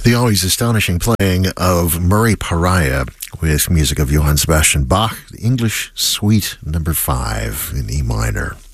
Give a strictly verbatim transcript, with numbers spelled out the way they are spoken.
The always astonishing playing of Murray Pariah with music of Johann Sebastian Bach, the English Suite number five in E minor.